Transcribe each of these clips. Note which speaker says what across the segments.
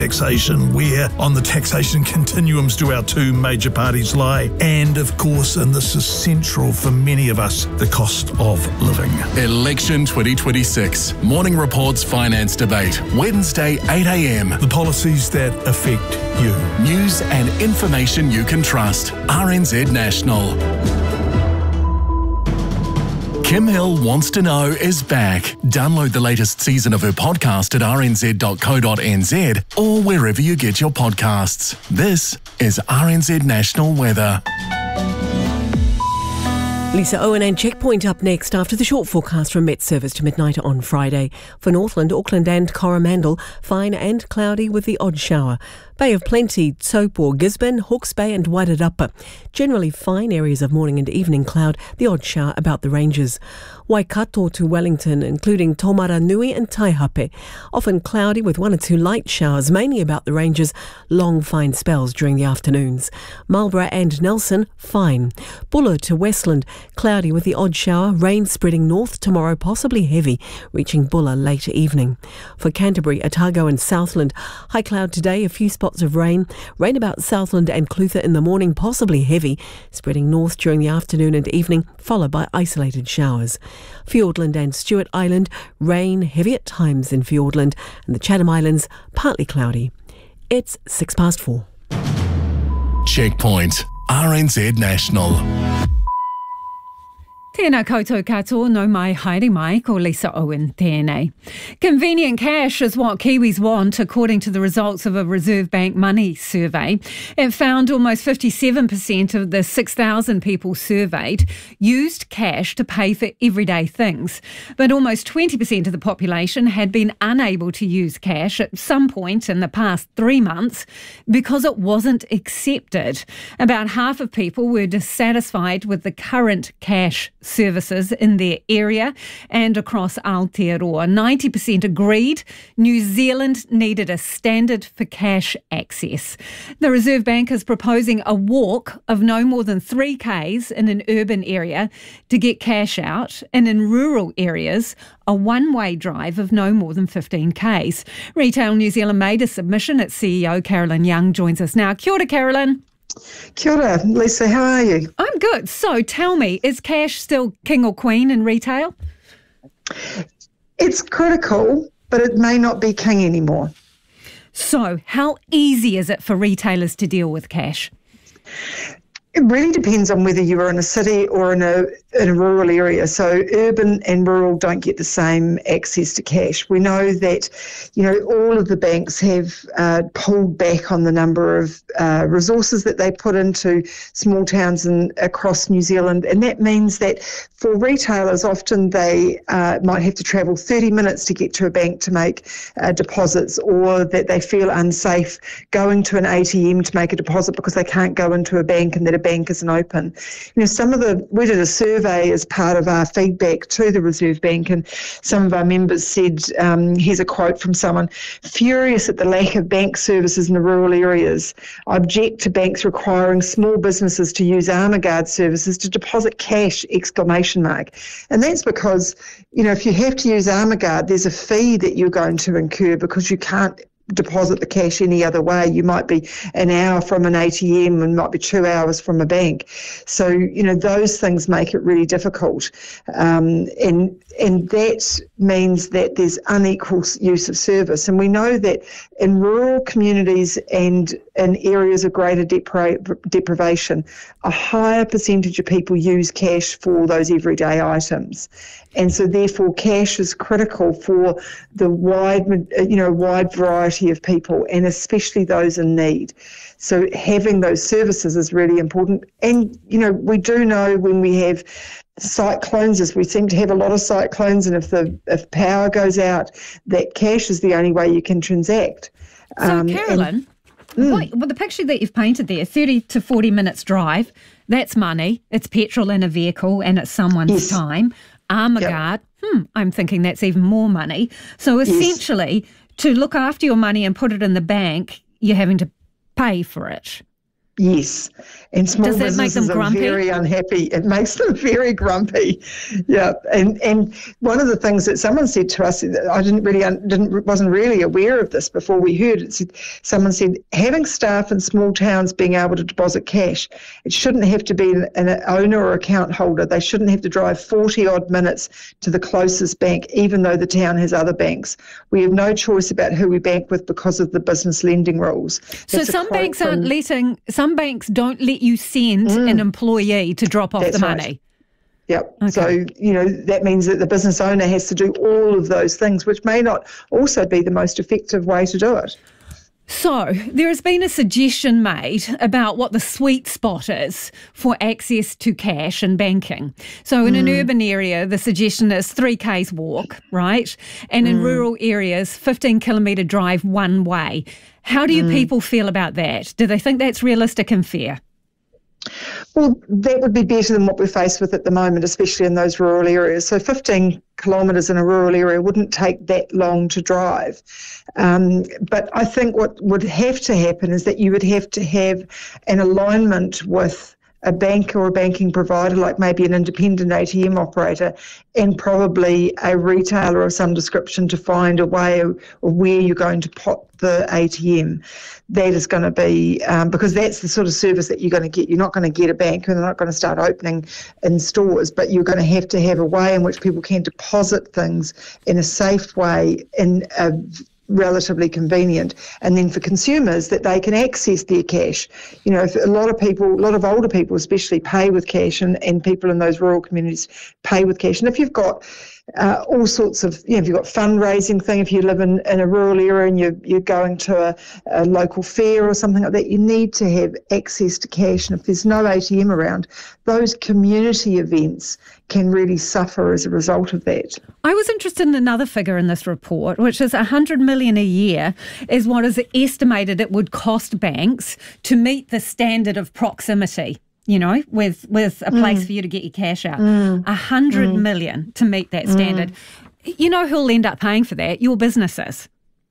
Speaker 1: taxation, where on the taxation continuums do our two major parties lie, and of course, and this is central for many of us, the cost of living.
Speaker 2: Election 2026. Morning Report's finance debate. Wednesday, 8 a.m.
Speaker 1: The policies that affect you.
Speaker 2: News and information you can trust. RNZ National. Kim Hill Wants to Know is back. Download the latest season of her podcast at rnz.co.nz or wherever you get your podcasts. This is RNZ National Weather.
Speaker 3: Lisa Owen and Checkpoint up next after the short forecast from Met Service to midnight on Friday. For Northland, Auckland and Coromandel, fine and cloudy with the odd shower. Bay of Plenty, Taupo, Gisborne, Hawke's Bay and Wairarapa. Generally fine areas of morning and evening cloud, the odd shower about the ranges. Waikato to Wellington, including Taumaranui and Taihape. Often cloudy with one or two light showers, mainly about the ranges, long fine spells during the afternoons. Marlborough and Nelson, fine. Buller to Westland, cloudy with the odd shower, rain spreading north tomorrow, possibly heavy, reaching Buller later evening. For Canterbury, Otago and Southland, high cloud today, a few spots of rain. Rain about Southland and Clutha in the morning, possibly heavy, spreading north during the afternoon and evening, followed by isolated showers. Fiordland and Stewart Island, rain, heavy at times in Fiordland, and the Chatham Islands, partly cloudy. It's 4:06.
Speaker 2: Checkpoint. RNZ National.
Speaker 4: Tēnā koutou katoa, no mai haere mai, ko Lisa Owen tēnei. Convenient cash is what Kiwis want, according to the results of a Reserve Bank money survey. It found almost 57% of the 6,000 people surveyed used cash to pay for everyday things. But almost 20% of the population had been unable to use cash at some point in the past 3 months because it wasn't accepted. About half of people were dissatisfied with the current cash services in their area and across Aotearoa. 90% agreed New Zealand needed a standard for cash access. The Reserve Bank is proposing a walk of no more than 3 k's in an urban area to get cash out, and in rural areas, a one-way drive of no more than 15 k's. Retail New Zealand made a submission. Its CEO, Carolyn Young, joins us now. Kia ora, Carolyn.
Speaker 5: Kia ora, Lisa, how are you?
Speaker 4: I'm good. So tell me, is cash still king or queen in retail?
Speaker 5: It's critical, but it may not be king anymore.
Speaker 4: So how easy is it for retailers to deal with cash?
Speaker 5: It really depends on whether you're in a city or in a rural area. So urban and rural don't get the same access to cash. We know that, all of the banks have pulled back on the number of resources that they put into small towns and across New Zealand. And that means that for retailers, often they might have to travel 30 minutes to get to a bank to make deposits, or that they feel unsafe going to an ATM to make a deposit because they can't go into a bank and that a bank isn't open. We did a survey as part of our feedback to the Reserve Bank, and some of our members said, here's a quote from someone: "Furious at the lack of bank services in the rural areas. I object to banks requiring small businesses to use Armaguard services to deposit cash!" And that's because, if you have to use Armaguard, there's a fee that you're going to incur because you can't deposit the cash any other way. You might be an hour from an ATM and might be 2 hours from a bank. So, those things make it really difficult. And that means that there's unequal use of service. And we know that in rural communities and in areas of greater deprivation, a higher percentage of people use cash for those everyday items. And so therefore cash is critical for the wide variety of people, and especially those in need. So having those services is really important. And, we do know when we have cyclones, as we seem to have a lot of cyclones, and if power goes out, that cash is the only way you can transact.
Speaker 4: So Carolyn, the picture that you've painted there, 30 to 40 minutes drive, that's money, it's petrol in a vehicle and it's someone's time. Armaguard, I'm thinking that's even more money. So essentially, to look after your money and put it in the bank, you're having to pay for it.
Speaker 5: Yes. And small
Speaker 4: Does that make
Speaker 5: businesses
Speaker 4: them
Speaker 5: are
Speaker 4: grumpy?
Speaker 5: very unhappy. It makes them very grumpy. Yeah. And one of the things that someone said to us, I wasn't really aware of this before we heard it. Someone said, having staff in small towns being able to deposit cash, it shouldn't have to be an owner or account holder. They shouldn't have to drive 40 odd minutes to the closest bank, even though the town has other banks. We have no choice about who we bank with because of the business lending rules.
Speaker 4: So some banks some banks don't let you send an employee to drop off the money.
Speaker 5: Right. Yep.
Speaker 4: Okay.
Speaker 5: So, that means that the business owner has to do all of those things, which may not also be the most effective way to do it.
Speaker 4: So there has been a suggestion made about what the sweet spot is for access to cash and banking. So in an urban area, the suggestion is 3K's walk, right? And in rural areas, 15-kilometre drive one way. How do you people feel about that? Do they think that's realistic and fair?
Speaker 5: Well, that would be better than what we're faced with at the moment, especially in those rural areas. So 15 kilometres in a rural area wouldn't take that long to drive. But I think what would have to happen is that you would have to have an alignment with a bank or a banking provider, like maybe an independent ATM operator, and probably a retailer of some description to find a way of where you're going to pop the ATM. That is going to be, because that's the sort of service that you're going to get. You're not going to get a bank and they're not going to start opening in stores, but you're going to have a way in which people can deposit things in a safe way, in a relatively convenient, and then for consumers that they can access their cash. If a lot of older people especially pay with cash, and people in those rural communities pay with cash. And if you've got all sorts of, if you've got fundraising thing, if you live in a rural area and you're going to a local fair or something like that, you need to have access to cash. And if there's no ATM around, those community events can really suffer as a result of that.
Speaker 4: I was interested in another figure in this report, which is $100 million a year is what is estimated it would cost banks to meet the standard of proximity, with a place for you to get your cash out. $100 million to meet that standard. You know who'll end up paying for that? Your businesses.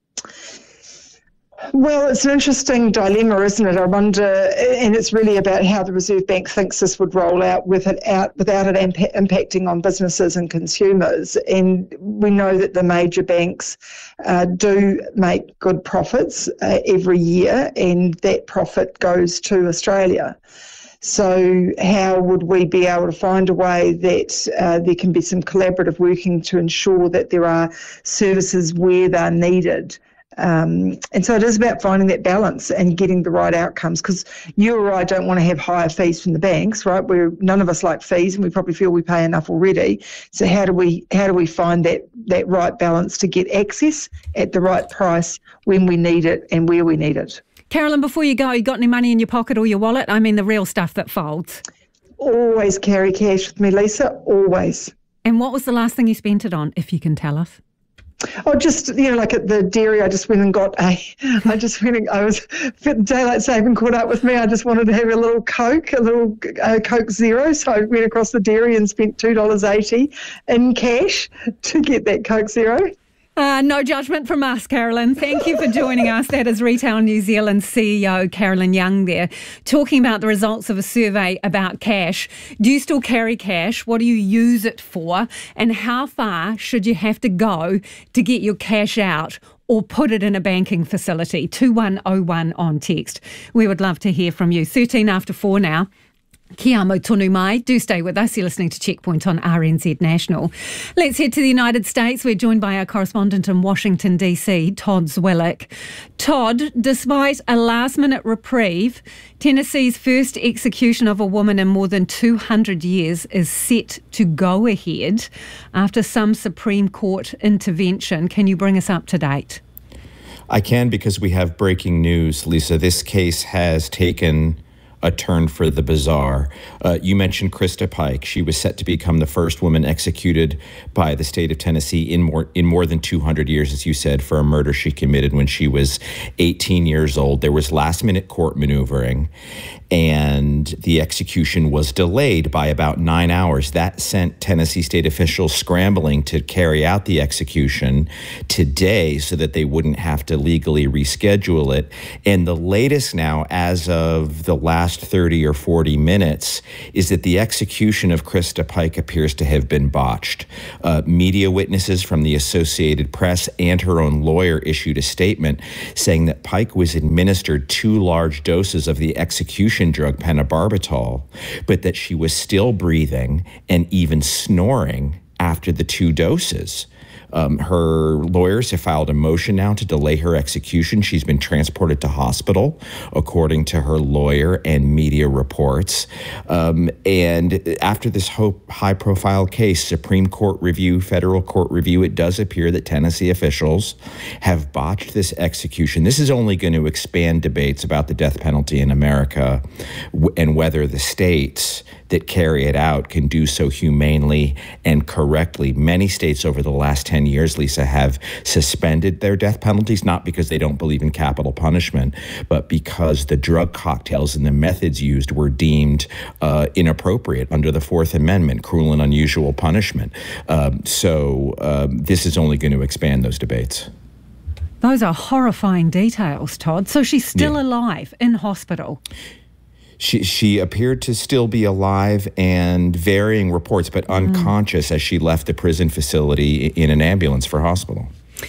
Speaker 5: Well, it's an interesting dilemma, isn't it? I wonder, and it's really about how the Reserve Bank thinks this would roll out without it impacting on businesses and consumers. And we know that the major banks do make good profits every year, and that profit goes to Australia. So how would we be able to find a way that there can be some collaborative working to ensure that there are services where they're needed? And so it is about finding that balance and getting the right outcomes, because you or I don't want to have higher fees from the banks, right? None of us like fees, and we probably feel we pay enough already. So how do we find that right balance to get access at the right price when we need it and where we need it?
Speaker 4: Carolyn, before you go, you got any money in your pocket or your wallet? I mean, the real stuff that folds.
Speaker 5: Always carry cash with me, Lisa, always.
Speaker 4: And what was the last thing you spent it on, if you can tell us?
Speaker 5: Oh, just, like at the dairy, I was, daylight saving caught up with me. I just wanted to have a little Coke, Coke Zero. So I went across the dairy and spent $2.80 in cash to get that Coke Zero.
Speaker 4: No judgment from us, Carolyn. Thank you for joining us. That is Retail New Zealand CEO Carolyn Young there, talking about the results of a survey about cash. Do you still carry cash? What do you use it for? And how far should you have to go to get your cash out or put it in a banking facility? 2101 on text. We would love to hear from you. 13 after 4 now. Kia amo tonu mai. Do stay with us. You're listening to Checkpoint on RNZ National. Let's head to the United States. We're joined by our correspondent in Washington, D.C., Todd Zwillick. Todd, despite a last-minute reprieve, Tennessee's first execution of a woman in more than 200 years is set to go ahead after some Supreme Court intervention. Can you bring us up to date?
Speaker 6: I can, because we have breaking news, Lisa. This case has taken a turn for the bizarre. You mentioned Krista Pike. She was set to become the first woman executed by the state of Tennessee in more than 200 years, as you said, for a murder she committed when she was 18 years old. There was last-minute court maneuvering, and the execution was delayed by about 9 hours. That sent Tennessee state officials scrambling to carry out the execution today so that they wouldn't have to legally reschedule it. And the latest now, as of the last 30 or 40 minutes, is that the execution of Krista Pike appears to have been botched. Media witnesses from the Associated Press and her own lawyer issued a statement saying that Pike was administered 2 large doses of the execution drug pentobarbital, but that she was still breathing and even snoring after the 2 doses. Her lawyers have filed a motion now to delay her execution. She's been transported to hospital, according to her lawyer and media reports. And after this high-profile case, Supreme Court review, federal court review, it does appear that Tennessee officials have botched this execution. This is only going to expand debates about the death penalty in America and whether the states that carry it out can do so humanely and correctly. Many states over the last 10 years, Lisa, have suspended their death penalties, not because they don't believe in capital punishment, but because the drug cocktails and the methods used were deemed inappropriate under the Fourth Amendment, cruel and unusual punishment. So this is only going to expand those debates.
Speaker 4: Those are horrifying details, Todd. So she's still alive in hospital.
Speaker 6: She appeared to still be alive, and varying reports, but unconscious as she left the prison facility in an ambulance for hospital.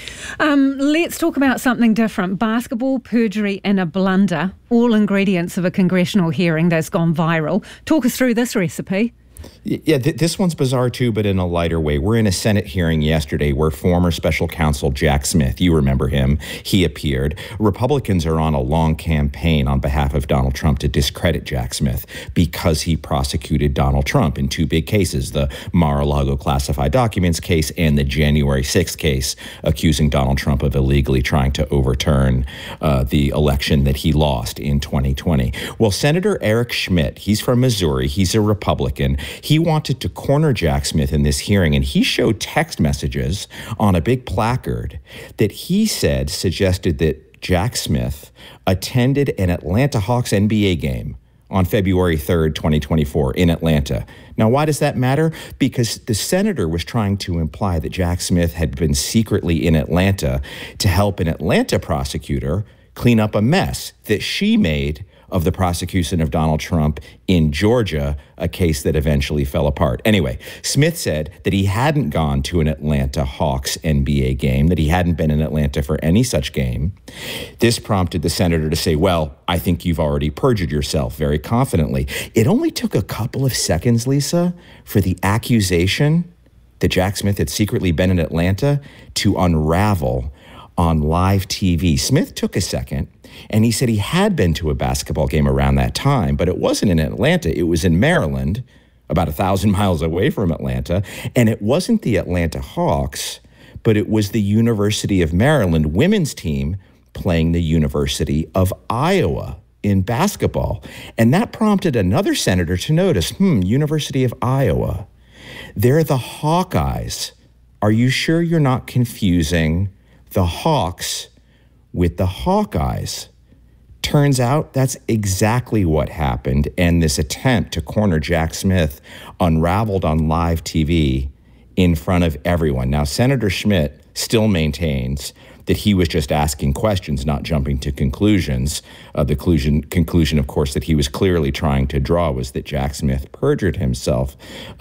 Speaker 4: Let's talk about something different. Basketball, perjury and a blunder, all ingredients of a congressional hearing that's gone viral. Talk us through this recipe.
Speaker 6: Yeah, this one's bizarre too, but in a lighter way. We're in a Senate hearing yesterday where former special counsel Jack Smith, you remember him, he appeared. Republicans are on a long campaign on behalf of Donald Trump to discredit Jack Smith because he prosecuted Donald Trump in 2 big cases, the Mar-a-Lago classified documents case and the January 6th case, accusing Donald Trump of illegally trying to overturn the election that he lost in 2020. Well, Senator Eric Schmidt, he's from Missouri, he's a Republican. He wanted to corner Jack Smith in this hearing, and he showed text messages on a big placard that he said suggested that Jack Smith attended an Atlanta Hawks NBA game on February 3rd, 2024 in Atlanta. Now, why does that matter? Because the senator was trying to imply that Jack Smith had been secretly in Atlanta to help an Atlanta prosecutor clean up a mess that she made of the prosecution of Donald Trump in Georgia, a case that eventually fell apart. Anyway, Smith said that he hadn't gone to an Atlanta Hawks NBA game, that he hadn't been in Atlanta for any such game. This prompted the senator to say, well, I think you've already perjured yourself, very confidently. It only took a couple of seconds, Lisa, for the accusation that Jack Smith had secretly been in Atlanta to unravel on live TV. Smith took a second, and he said he had been to a basketball game around that time, but it wasn't in Atlanta. It was in Maryland, about 1,000 miles away from Atlanta. And it wasn't the Atlanta Hawks, but it was the University of Maryland women's team playing the University of Iowa in basketball. And that prompted another senator to notice, University of Iowa. They're the Hawkeyes. Are you sure you're not confusing the Hawks with the Hawkeyes? Turns out that's exactly what happened, and this attempt to corner Jack Smith unraveled on live TV in front of everyone. Now, Senator Schmidt still maintains that he was just asking questions, not jumping to conclusions. The conclusion, of course, that he was clearly trying to draw was that Jack Smith perjured himself.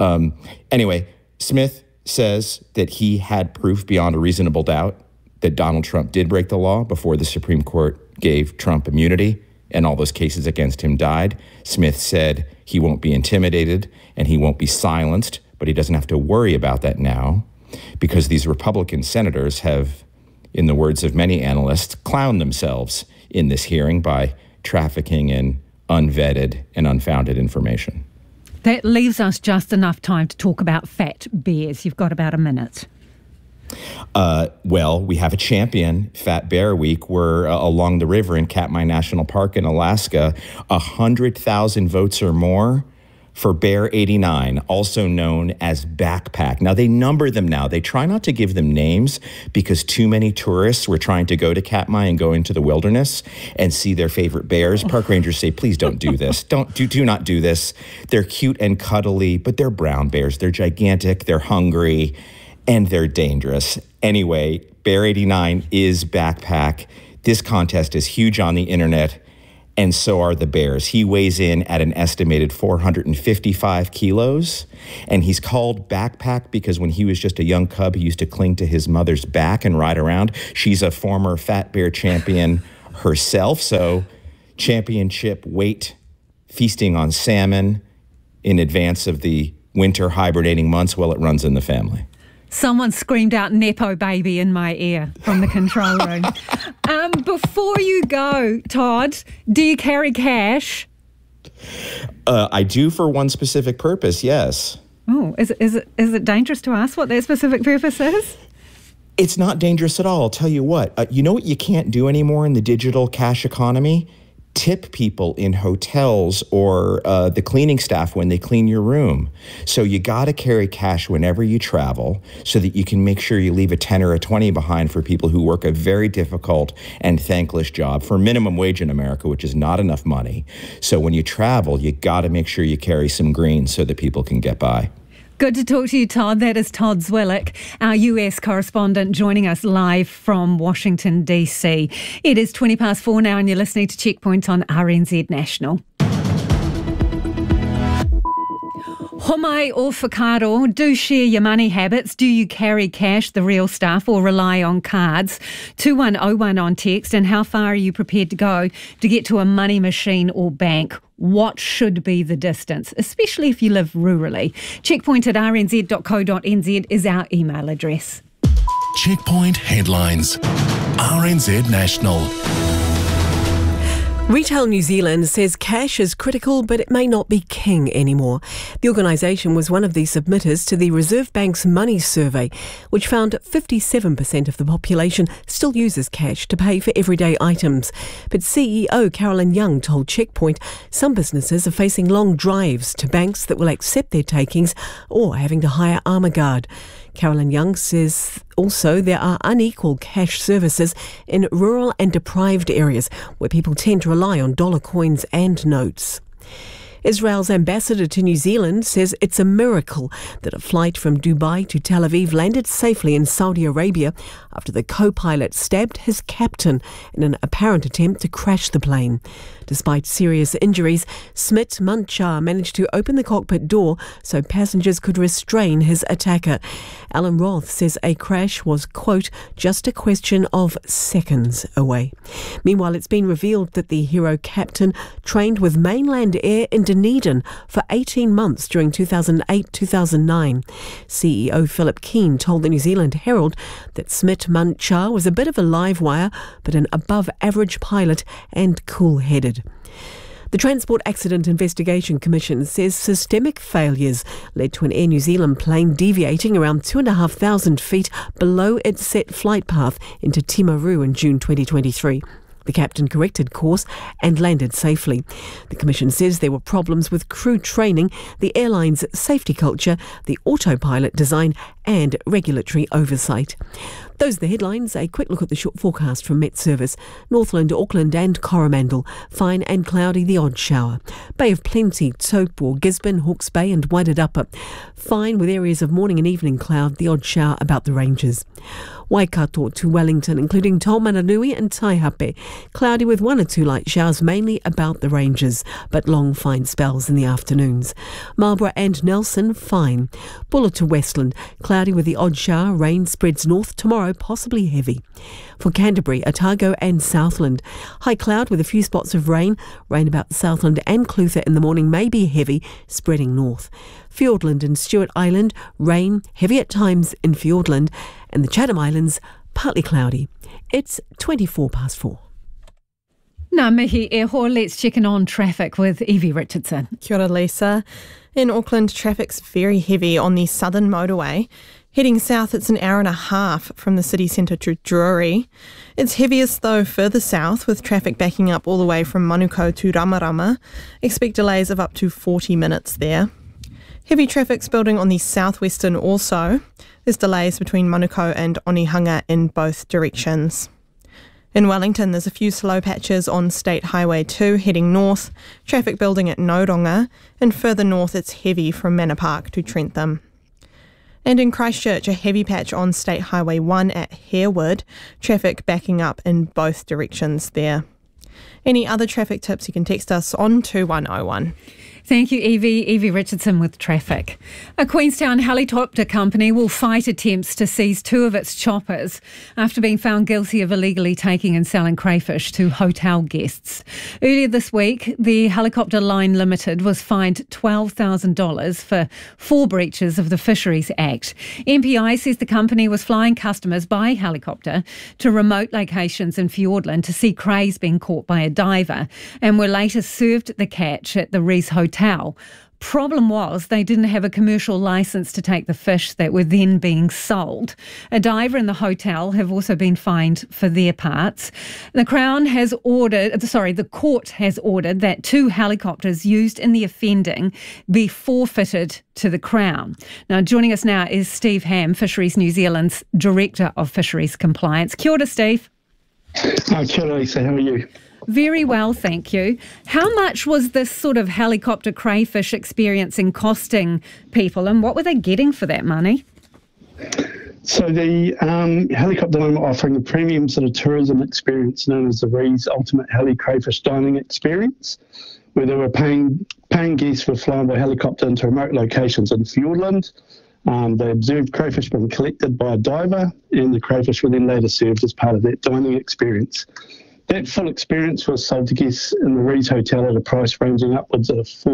Speaker 6: Anyway, Smith says that he had proof beyond a reasonable doubt that Donald Trump did break the law before the Supreme Court gave Trump immunity and all those cases against him died. Smith said he won't be intimidated and he won't be silenced, but he doesn't have to worry about that now because these Republican senators have, in the words of many analysts, clowned themselves in this hearing by trafficking in unvetted and unfounded information.
Speaker 4: That leaves us just enough time to talk about fat bears. You've got about a minute.
Speaker 6: Well, we have a champion, Fat Bear Week. We're along the river in Katmai National Park in Alaska. 100,000 votes or more for Bear 89, also known as Backpack. Now, they number them now. They try not to give them names because too many tourists were trying to go to Katmai and go into the wilderness and see their favorite bears. Park rangers say, please don't do this. Do not do this. They're cute and cuddly, but they're brown bears. They're gigantic, they're hungry, and they're dangerous. Anyway, Bear 89 is Backpack. This contest is huge on the internet, and so are the bears. He weighs in at an estimated 455 kilos, and he's called Backpack because when he was just a young cub, he used to cling to his mother's back and ride around. She's a former Fat Bear champion herself, so championship weight, feasting on salmon in advance of the winter hibernating months while it runs in the family.
Speaker 4: Someone screamed out Nepo baby in my ear from the control room. Before you go, Todd, do you carry cash?
Speaker 6: I do for one specific purpose, yes.
Speaker 4: Oh, is it dangerous to ask what that specific purpose is?
Speaker 6: It's not dangerous at all. I'll tell you what. You know what you can't do anymore in the digital cash economy? Tip people in hotels or the cleaning staff when they clean your room. So you got to carry cash whenever you travel so that you can make sure you leave a 10 or a 20 behind for people who work a very difficult and thankless job for minimum wage in America, which is not enough money. So when you travel, you got to make sure you carry some green so that people can get by.
Speaker 4: Good to talk to you, Todd. That is Todd Zwillich, our US correspondent, joining us live from Washington, D.C. It is 4:20 now and you're listening to Checkpoint on RNZ National. Homai or whakaaro, do share your money habits. Do you carry cash, the real stuff, or rely on cards? 2101 on text. And how far are you prepared to go to get to a money machine or bank? What should be the distance, especially if you live rurally? Checkpoint at rnz.co.nz is our email address.
Speaker 2: Checkpoint headlines. RNZ National.
Speaker 3: Retail New Zealand says cash is critical, but it may not be king anymore. The organisation was one of the submitters to the Reserve Bank's money survey, which found 57% of the population still uses cash to pay for everyday items. But CEO Carolyn Young told Checkpoint some businesses are facing long drives to banks that will accept their takings or having to hire armour guard. Carolyn Young says also there are unequal cash services in rural and deprived areas where people tend to rely on dollar coins and notes. Israel's ambassador to New Zealand says it's a miracle that a flight from Dubai to Tel Aviv landed safely in Saudi Arabia after the co-pilot stabbed his captain in an apparent attempt to crash the plane. Despite serious injuries, Smit Munchar managed to open the cockpit door so passengers could restrain his attacker. Alan Roth says a crash was, quote, just a question of seconds away. Meanwhile, it's been revealed that the hero captain trained with Mainland Air in Dunedin for 18 months during 2008-2009. CEO Philip Keane told the New Zealand Herald that Smit Munchar was a bit of a live wire, but an above-average pilot and cool-headed. The Transport Accident Investigation Commission says systemic failures led to an Air New Zealand plane deviating around 2,500 feet below its set flight path into Timaru in June 2023. The captain corrected course and landed safely. The Commission says there were problems with crew training, the airline's safety culture, the autopilot design and regulatory oversight. Those are the headlines. A quick look at the short forecast from Met Service. Northland, Auckland and Coromandel. Fine and cloudy, the odd shower. Bay of Plenty, Taupo, Gisborne, Hawke's Bay and Wairarapa. Fine with areas of morning and evening cloud, the odd shower about the ranges. Waikato to Wellington, including Taumarunui and Taihape. Cloudy with one or two light showers, mainly about the ranges, but long fine spells in the afternoons. Marlborough and Nelson, fine. Buller to Westland, cloudy with the odd shower, rain spreads north tomorrow, possibly heavy. For Canterbury, Otago and Southland, high cloud with a few spots of rain about Southland and Clutha in the morning, may be heavy, spreading north. Fiordland and Stewart Island, rain, heavy at times in Fiordland, and the Chatham Islands, partly cloudy. It's 4:24.
Speaker 4: Ngā mihi e ho, let's check in on traffic with Evie Richardson.
Speaker 7: Kia ora, Lisa. In Auckland, traffic's very heavy on the southern motorway. Heading south, it's an hour and a half from the city centre to Drury. It's heaviest, though, further south, with traffic backing up all the way from Manukau to Ramarama. Expect delays of up to 40 minutes there. Heavy traffic's building on the southwestern also. There's delays between Manukau and Onehunga in both directions. In Wellington, there's a few slow patches on State Highway 2 heading north, traffic building at Nodonga, and further north it's heavy from Manor Park to Trentham. And in Christchurch, a heavy patch on State Highway 1 at Harewood, traffic backing up in both directions there. Any other traffic tips, you can text us on 2101.
Speaker 4: Thank you, Evie. Evie Richardson with traffic. A Queenstown helicopter company will fight attempts to seize 2 of its choppers after being found guilty of illegally taking and selling crayfish to hotel guests. Earlier this week, the Helicopter Line Limited was fined $12,000 for 4 breaches of the Fisheries Act. MPI says the company was flying customers by helicopter to remote locations in Fiordland to see crays being caught by a diver and were later served the catch at the Rees Hotel. Problem was they didn't have a commercial licence to take the fish that were then being sold. A diver and the hotel have also been fined for their parts. The court has ordered that 2 helicopters used in the offending be forfeited to the Crown. Now, joining us now is Steve Ham, Fisheries New Zealand's Director of Fisheries Compliance. Kia ora, Steve.
Speaker 8: Kia ora, Lisa. How are you?
Speaker 4: Very well, thank you. How much was this sort of helicopter crayfish experience in costing people, and what were they getting for that money?
Speaker 8: So the helicopter line were offering a premium sort of tourism experience known as the Rees Ultimate Heli Crayfish Dining Experience, where they were paying guests for flying by helicopter into remote locations in Fiordland. They observed crayfish being collected by a diver, and the crayfish were then later served as part of that dining experience. That full experience was sold to guests in the Rees Hotel at a price ranging upwards of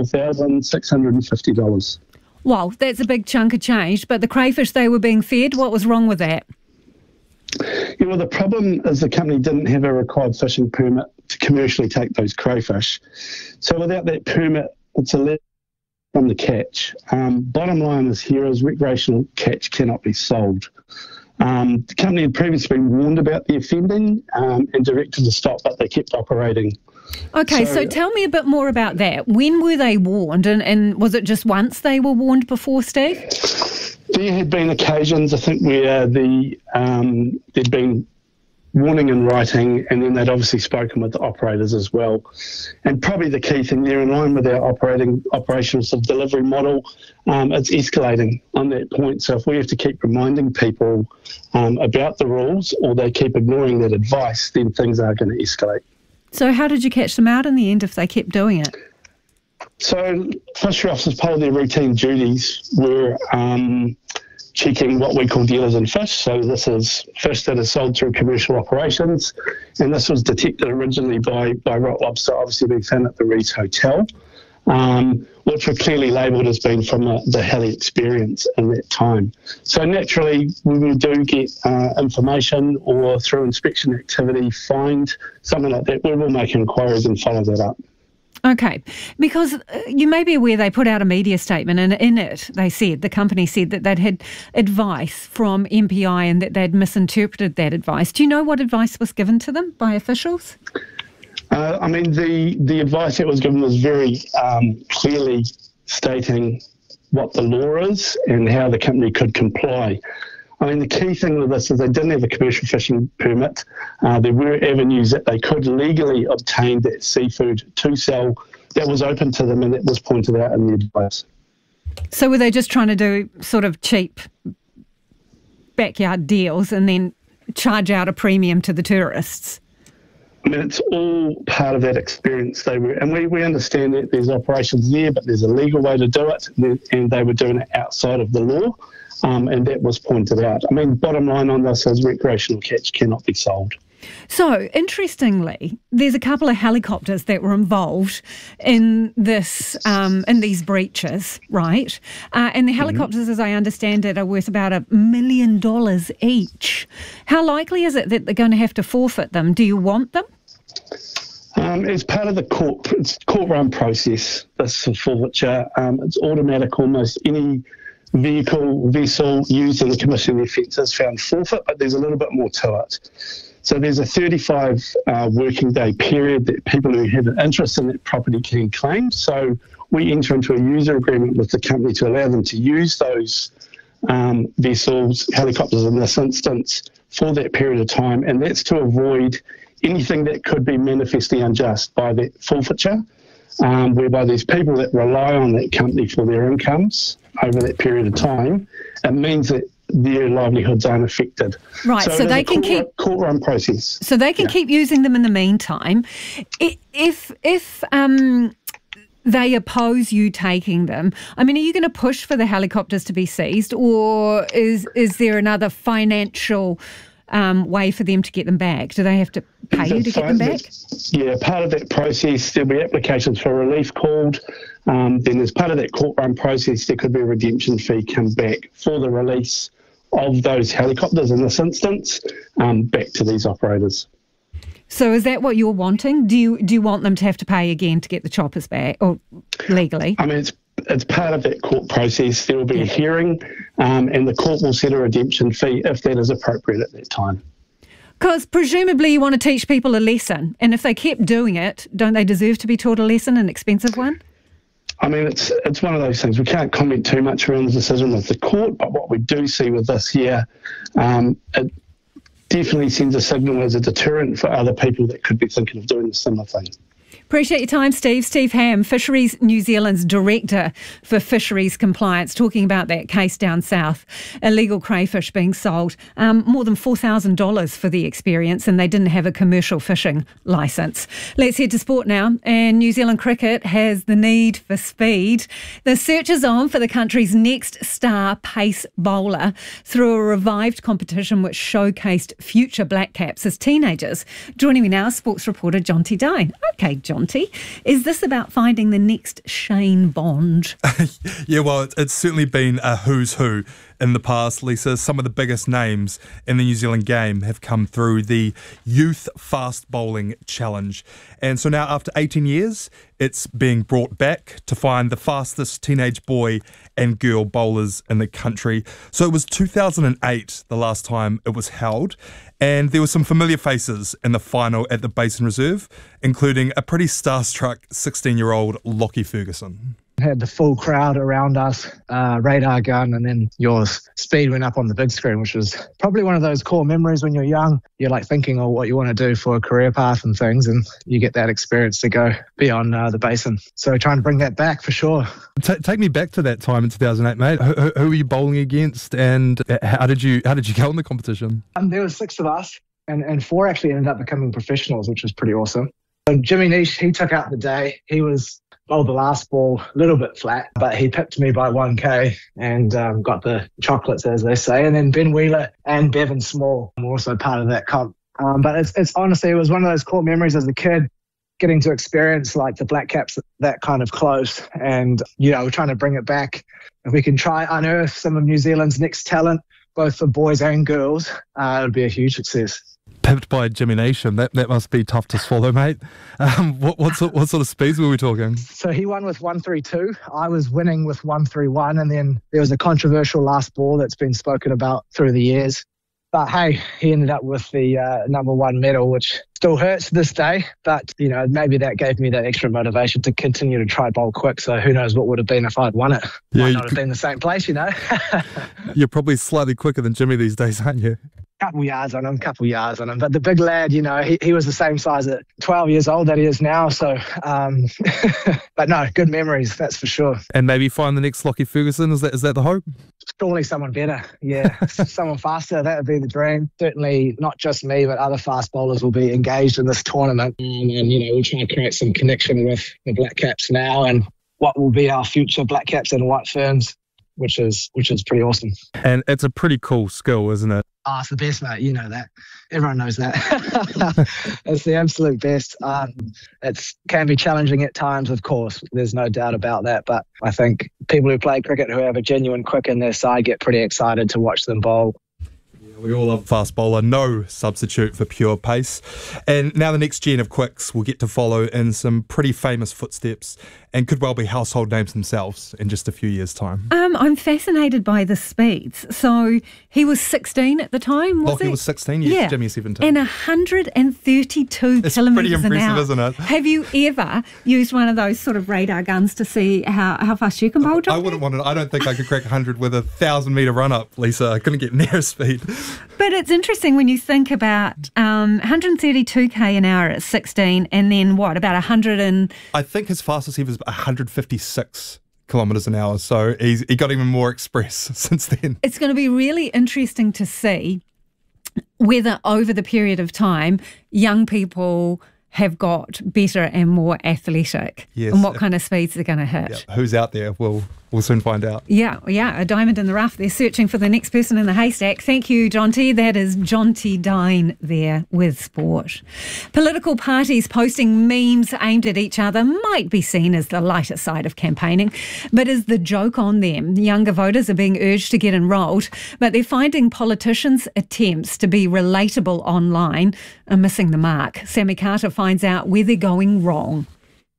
Speaker 8: $4,650.
Speaker 4: Wow, that's a big chunk of change. But the crayfish they were being fed, what was wrong with that?
Speaker 8: Yeah, well, the problem is the company didn't have a required fishing permit to commercially take those crayfish. So without that permit, it's allowed from the catch. Bottom line is here is recreational catch cannot be sold. The company had previously been warned about the offending and directed to stop, but they kept operating.
Speaker 4: Okay, so tell me a bit more about that. When were they warned, and was it just once they were warned before, Steve?
Speaker 8: There had been occasions, I think, where there'd been warning in writing, and then they'd obviously spoken with the operators as well. And probably the key thing there, in line with our operational sort of delivery model, it's escalating on that point. So if we have to keep reminding people about the rules, or they keep ignoring that advice, then things are going to escalate.
Speaker 4: So how did you catch them out in the end if they kept doing it?
Speaker 8: So fishery officers, part of their routine duties were checking what we call dealers in fish. So this is fish that is sold through commercial operations, and this was detected originally by rock lobster, obviously being found at the Rees Hotel, which were clearly labelled as being from the heli experience in that time. So naturally, when we do get information or through inspection activity find something like that, we will make inquiries and follow that up.
Speaker 4: Okay, because you may be aware they put out a media statement, and in it the company said that they'd had advice from MPI and that they'd misinterpreted that advice. Do you know what advice was given to them by officials?
Speaker 8: I mean, the advice that was given was very clearly stating what the law is and how the company could comply. I mean, the key thing with this is they didn't have a commercial fishing permit. There were avenues that they could legally obtain that seafood to sell that was open to them, and that was pointed out in the advice.
Speaker 4: So were they just trying to do sort of cheap backyard deals and then charge out a premium to the tourists?
Speaker 8: I mean, it's all part of that experience. And we understand that there's operations there, but there's a legal way to do it, and they were doing it outside of the law. And that was pointed out. I mean, bottom line on this is recreational catch cannot be sold.
Speaker 4: So, interestingly, there's a couple of helicopters that were involved in this, in these breaches, right? And the helicopters, as I understand it, are worth about $1 million each. How likely is it that they're going to have to forfeit them? Do you want them?
Speaker 8: As part of the court-run process, this forfeiture, it's automatic. Almost any vessel used in the commission of the offence is found forfeit, but there's a little bit more to it. So there's a 35 working day period that people who have an interest in that property can claim. So we enter into a user agreement with the company to allow them to use those vessels, helicopters in this instance, for that period of time, and that's to avoid anything that could be manifestly unjust by that forfeiture, whereby there's people that rely on that company for their incomes over that period of time. It means that their livelihoods aren't affected.
Speaker 4: Right, so they can keep
Speaker 8: court-run process.
Speaker 4: So they can keep using them in the meantime. If they oppose you taking them, I mean, are you going to push for the helicopters to be seized, or is there another financial way for them to get them back? Do they have to pay you to get them back?
Speaker 8: Yeah, part of that process, there'll be applications for relief called. Then as part of that court-run process, there could be a redemption fee come back for the release of those helicopters in this instance back to these operators.
Speaker 4: So is that what you're wanting? Do you want them to have to pay again to get the choppers back, or legally?
Speaker 8: I mean, it's part of that court process. There will be a hearing and the court will set a redemption fee if that is appropriate at that time.
Speaker 4: Because presumably you want to teach people a lesson, and if they kept doing it, don't they deserve to be taught a lesson, an expensive one?
Speaker 8: I mean, it's one of those things. We can't comment too much around the decision with the court, but what we do see with this here, it definitely sends a signal as a deterrent for other people that could be thinking of doing a similar thing.
Speaker 4: Appreciate your time, Steve. Steve Ham, Fisheries New Zealand's Director for Fisheries Compliance, talking about that case down south, illegal crayfish being sold, more than $4,000 for the experience, and they didn't have a commercial fishing licence. Let's head to sport now, and New Zealand cricket has the need for speed. The search is on for the country's next star pace bowler through a revived competition which showcased future Black Caps as teenagers. Joining me now, sports reporter Jonty Dine. Okay, Jonty, is this about finding the next Shane Bond?
Speaker 9: Yeah, well, it's certainly been a who's who in the past, Lisa. Some of the biggest names in the New Zealand game have come through the Youth Fast Bowling Challenge. And so now, after 18 years, it's being brought back to find the fastest teenage boy and girl bowlers in the country. So it was 2008 the last time it was held, and there were some familiar faces in the final at the Basin Reserve, including a pretty starstruck 16-year-old Lockie Ferguson.
Speaker 10: Had the full crowd around us, radar gun, and then your speed went up on the big screen, which was probably one of those core memories when you're young. You're like thinking of what you want to do for a career path and things, and you get that experience to go beyond the basin. So trying to bring that back for sure.
Speaker 9: Take me back to that time in 2008, mate. Who were you bowling against, and how did you go in the competition?
Speaker 10: There were 6 of us, and 4 actually ended up becoming professionals, which was pretty awesome. So Jimmy Nish, he took out the day. He bowled the last ball a little bit flat, but he pipped me by 1k and got the chocolates, as they say. And then Ben Wheeler and Bevan Small were also part of that comp. But it's honestly, it was one of those core memories as a kid, getting to experience like the Black Caps that kind of close. And, we're trying to bring it back. If we can try unearth some of New Zealand's next talent, both for boys and girls, it would be a huge success.
Speaker 9: Pipped by Jimmy Nation. That must be tough to swallow, mate. What sort of speeds were we talking?
Speaker 10: So he won with 132. I was winning with 131, and then there was a controversial last ball that's been spoken about through the years. But hey, he ended up with the number 1 medal, which still hurts to this day. But maybe that gave me that extra motivation to continue to try bowl quick. So who knows what would have been if I'd won it? Might not have been the same place,
Speaker 9: You're probably slightly quicker than Jimmy these days, aren't you?
Speaker 10: Couple yards on him. But the big lad, he was the same size at 12 years old that he is now. So, but no, good memories, that's for sure.
Speaker 9: And maybe find the next Lockie Ferguson. Is that the hope?
Speaker 10: Surely someone better. Yeah, someone faster. That would be the dream. Certainly not just me, but other fast bowlers will be engaged in this tournament. And we'll try to create some connection with the Black Caps now and what will be our future Black Caps and White Ferns, which is pretty awesome.
Speaker 9: And it's a pretty cool skill, isn't it?
Speaker 10: Oh, it's the best, mate. You know that. Everyone knows that. It's the absolute best. It can be challenging at times, of course. There's no doubt about that. But I think people who play cricket who have a genuine quick in their side get pretty excited to watch them bowl.
Speaker 9: We all love fast bowler, no substitute for pure pace. And now the next gen of quicks will get to follow in some pretty famous footsteps and could well be household names themselves in just a few years' time.
Speaker 4: I'm fascinated by the speeds. So he was 16 at the time, was he?
Speaker 9: He was 16, yes, yeah. Jimmy 17.
Speaker 4: And 132
Speaker 9: it's
Speaker 4: kilometres an hour.
Speaker 9: It's pretty impressive, isn't it?
Speaker 4: Have you ever used one of those sort of radar guns to see how fast you can bowl, John?
Speaker 9: I wouldn't want to. I don't think I could crack 100 with a 1,000-metre run-up, Lisa. I couldn't get near speed.
Speaker 4: But it's interesting when you think about 132k an hour at 16 and then what, about 100 and...
Speaker 9: I think his fastest ever was 156 kilometres an hour, so he got even more express since then.
Speaker 4: It's going to be really interesting to see whether over the period of time young people have got better and more athletic,
Speaker 9: yes,
Speaker 4: and what kind of speeds they're going to hit.
Speaker 9: Yeah. Who's out there? We'll soon find out.
Speaker 4: Yeah, a diamond in the rough. They're searching for the next person in the haystack. Thank you, Jonty. That is Jonty Dine there with sport. Political parties posting memes aimed at each other might be seen as the lighter side of campaigning, but is the joke on them. Younger voters are being urged to get enrolled, but they're finding politicians' attempts to be relatable online are missing the mark. Sammy Carter finds out where they're going wrong.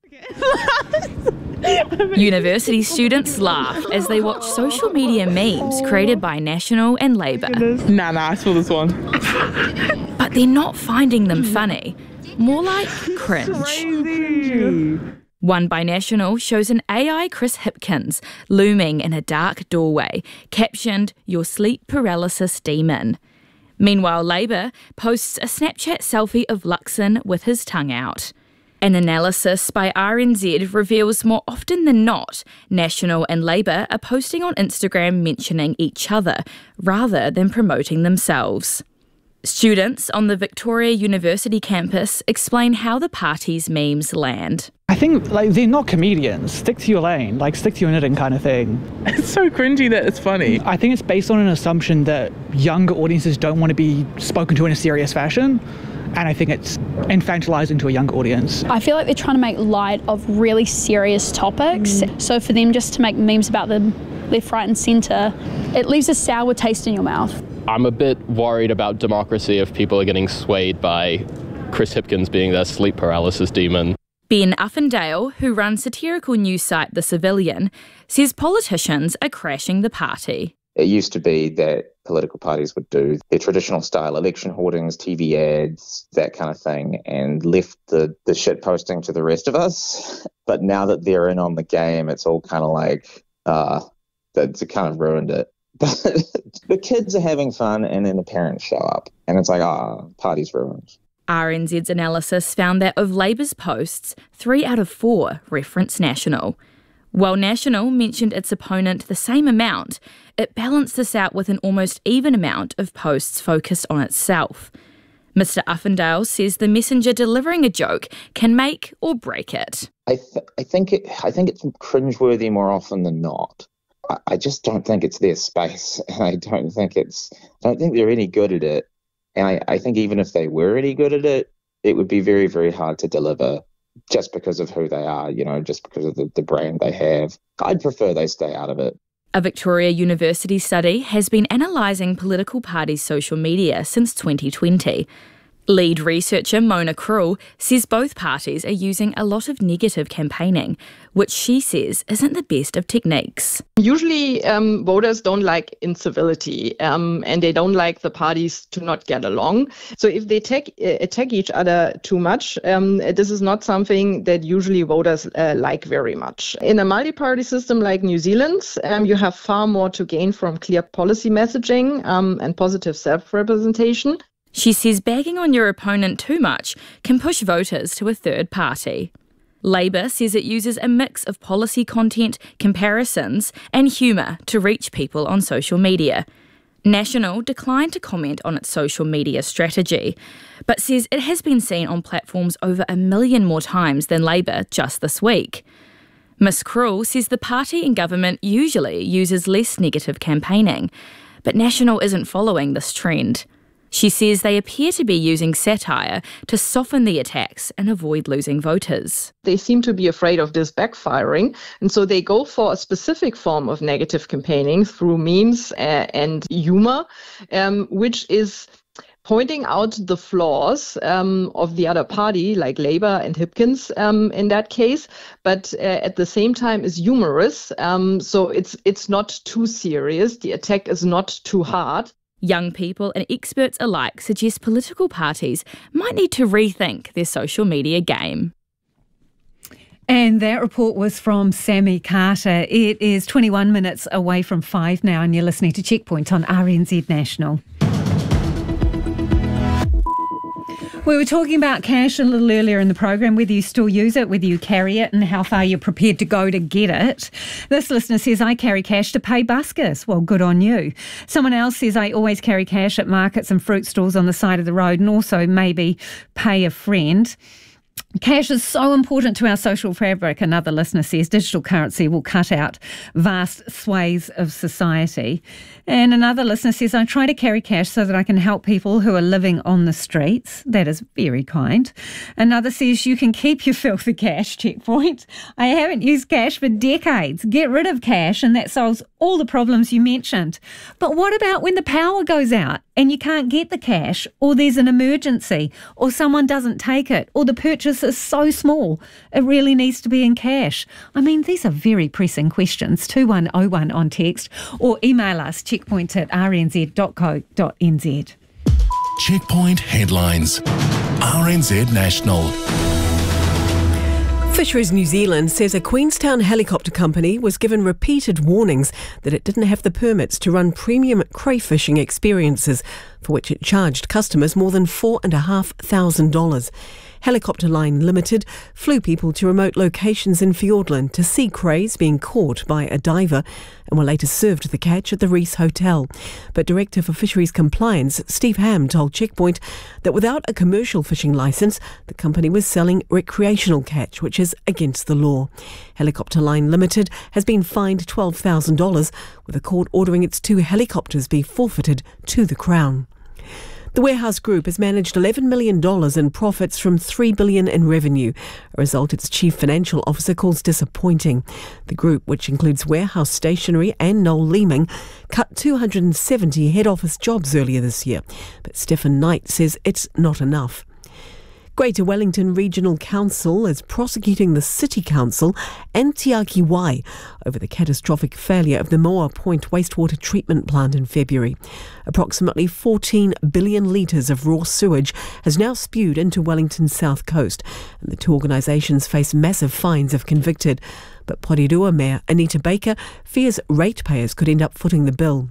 Speaker 11: University students laugh as they watch social media memes created by National and Labour.
Speaker 12: Nah, I saw this one.
Speaker 11: But they're not finding them funny, more like cringe. One by National shows an AI Chris Hipkins looming in a dark doorway, captioned, "Your sleep paralysis demon." Meanwhile, Labour posts a Snapchat selfie of Luxon with his tongue out. An analysis by RNZ reveals more often than not, National and Labour are posting on Instagram mentioning each other rather than promoting themselves. Students on the Victoria University campus explain how the party's memes land.
Speaker 12: I think they're not comedians. Stick to your lane, stick to your knitting kind of thing. It's so cringy that it's funny. I think it's based on an assumption that younger audiences don't want to be spoken to in a serious fashion. And I think it's infantilizing to a younger audience.
Speaker 13: I feel like they're trying to make light of really serious topics. So for them just to make memes about them left, right and centre, it leaves a sour taste in your mouth.
Speaker 14: I'm a bit worried about democracy if people are getting swayed by Chris Hipkins being their sleep paralysis demon.
Speaker 11: Ben Uffindale, who runs satirical news site The Civilian, says politicians are crashing the party.
Speaker 15: It used to be that political parties would do their traditional style election hoardings, TV ads, that kind of thing, and left the shit posting to the rest of us. But now that they're in on the game, it's all kind of like, it's kind of ruined it. But the kids are having fun and then the parents show up and it's like, party's ruined.
Speaker 11: RNZ's analysis found that of Labour's posts, 3 out of 4 reference National. While National mentioned its opponent the same amount, it balanced this out with an almost even amount of posts focused on itself. Mr. Uffindale says the messenger delivering a joke can make or break it.
Speaker 15: I think it's cringeworthy more often than not. I just don't think it's their space, and I don't think they're any good at it. And I think even if they were any good at it, it would be very, very hard to deliver just because of who they are, just because of the brand they have. I'd prefer they stay out of it.
Speaker 11: A Victoria University study has been analysing political parties' social media since 2020. Lead researcher Mona Krul says both parties are using a lot of negative campaigning, which she says isn't the best of techniques.
Speaker 16: Usually voters don't like incivility and they don't like the parties to not get along. So if they attack each other too much, this is not something that usually voters like very much. In a multi-party system like New Zealand's, you have far more to gain from clear policy messaging and positive self-representation.
Speaker 11: She says bagging on your opponent too much can push voters to a third party. Labour says it uses a mix of policy content, comparisons and humour to reach people on social media. National declined to comment on its social media strategy, but says it has been seen on platforms over 1 million more times than Labour just this week. Ms Krul says the party in government usually uses less negative campaigning, but National isn't following this trend. She says they appear to be using satire to soften the attacks and avoid losing voters.
Speaker 16: They seem to be afraid of this backfiring, and so they go for a specific form of negative campaigning through memes and humor, which is pointing out the flaws of the other party, like Labour and Hipkins in that case, but at the same time is humorous. So it's not too serious. The attack is not too hard.
Speaker 11: Young people and experts alike suggest political parties might need to rethink their social media game.
Speaker 4: And that report was from Sammy Carter. It is 21 minutes away from 5 now, and you're listening to Checkpoint on RNZ National. We were talking about cash a little earlier in the program, whether you still use it, whether you carry it, and how far you're prepared to go to get it. This listener says, I carry cash to pay buskers. Well, good on you. Someone else says, I always carry cash at markets and fruit stalls on the side of the road, and also maybe pay a friend. Cash is so important to our social fabric, another listener says. Digital currency will cut out vast swathes of society. And another listener says, I try to carry cash so that I can help people who are living on the streets. That is very kind. Another says, you can keep your filthy cash, Checkpoint. I haven't used cash for decades. Get rid of cash and that solves all the problems you mentioned. But what about when the power goes out and you can't get the cash, or there's an emergency, or someone doesn't take it, or the purchase is so small it really needs to be in cash? I mean, these are very pressing questions. 2101 on text, or email us checkpoint@rnz.co.nz.
Speaker 2: Checkpoint headlines. RNZ National.
Speaker 3: Fisheries New Zealand says a Queenstown helicopter company was given repeated warnings that it didn't have the permits to run premium crayfishing experiences, for which it charged customers more than $4,500. Helicopter Line Limited flew people to remote locations in Fiordland to see crays being caught by a diver and were later served the catch at the Reese Hotel. But Director for Fisheries Compliance, Steve Ham, told Checkpoint that without a commercial fishing licence, the company was selling recreational catch, which is against the law. Helicopter Line Limited has been fined $12,000, with a court ordering its 2 helicopters be forfeited to the Crown. The Warehouse Group has managed $11 million in profits from $3 billion in revenue, a result its chief financial officer calls disappointing. The group, which includes Warehouse Stationery and Noel Leeming, cut 270 head office jobs earlier this year, but Stephen Knight says it's not enough. Greater Wellington Regional Council is prosecuting the City Council and Te Aki Wai over the catastrophic failure of the Moa Point wastewater treatment plant in February. Approximately 14 billion litres of raw sewage has now spewed into Wellington's south coast, and the 2 organisations face massive fines if convicted. But Porirua Mayor Anita Baker fears ratepayers could end up footing the bill.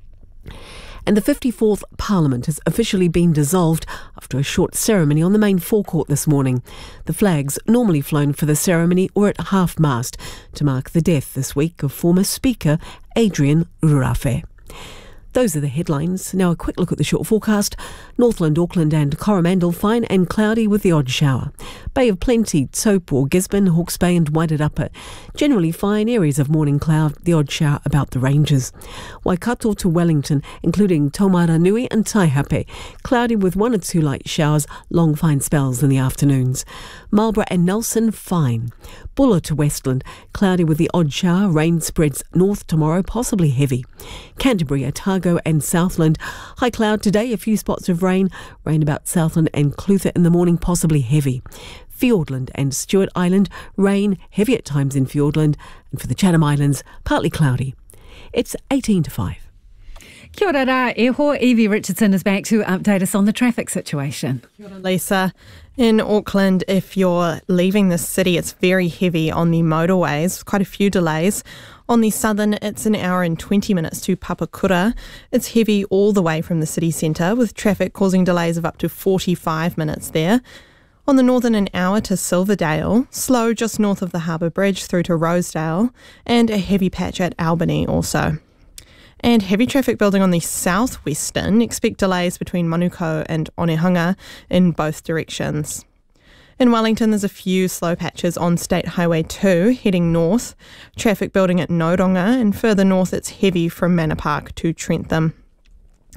Speaker 3: And the 54th Parliament has officially been dissolved after a short ceremony on the main forecourt this morning. The flags normally flown for the ceremony were at half-mast to mark the death this week of former Speaker Adrian Rurafe. Those are the headlines. Now a quick look at the short forecast. Northland, Auckland and Coromandel fine and cloudy with the odd shower. Bay of Plenty, Taupo, Gisborne, Hawke's Bay and Wairarapa. Generally fine, areas of morning cloud, the odd shower about the ranges. Waikato to Wellington, including Taumaranui and Taihape. Cloudy with 1 or 2 light showers, long fine spells in the afternoons. Marlborough and Nelson, fine. Buller to Westland, cloudy with the odd shower, rain spreads north tomorrow, possibly heavy. Canterbury, Otago and Southland, high cloud today, a few spots of rain about Southland and Clutha in the morning, possibly heavy. Fiordland and Stewart Island, rain, heavy at times in Fiordland, and for the Chatham Islands, partly cloudy. It's 18 to 5.
Speaker 4: Kia ora rā, e ho. Evie Richardson is back to update us on the traffic situation.
Speaker 7: Kia ora, Lisa. In Auckland, if you're leaving the city, it's very heavy on the motorways, quite a few delays. On the southern, it's an hour and 20 minutes to Papakura. It's heavy all the way from the city centre, with traffic causing delays of up to 45 minutes there. On the northern, an hour to Silverdale, slow just north of the Harbour Bridge through to Rosedale, and a heavy patch at Albany also. And heavy traffic building on the southwestern. Expect delays between Manukau and Onehunga in both directions. In Wellington, there's a few slow patches on State Highway 2 heading north. Traffic building at Nodonga, and further north it's heavy from Manor Park to Trentham.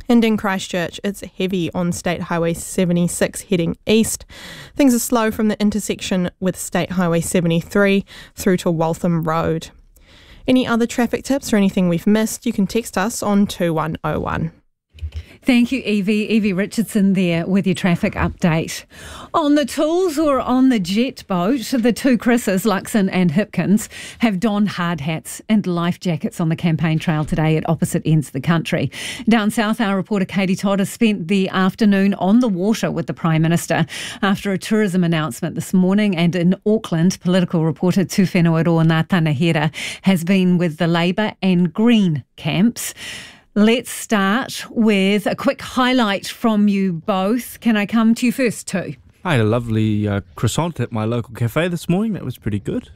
Speaker 7: And in Christchurch, it's heavy on State Highway 76 heading east. Things are slow from the intersection with State Highway 73 through to Waltham Road. Any other traffic tips or anything we've missed, you can text us on 2101.
Speaker 4: Thank you, Evie. Evie Richardson there with your traffic update. On the tools or on the jet boat, the two Chris's, Luxon and Hipkins, have donned hard hats and life jackets on the campaign trail today at opposite ends of the country. Down south, our reporter Katie Todd has spent the afternoon on the water with the Prime Minister after a tourism announcement this morning. And in Auckland, political reporter Tūwhenua Roa Ngātanahera has been with the Labour and Green camps. Let's start with a quick highlight from you both. Can I come to you first, too?
Speaker 17: I had a lovely croissant at my local cafe this morning. That was pretty good.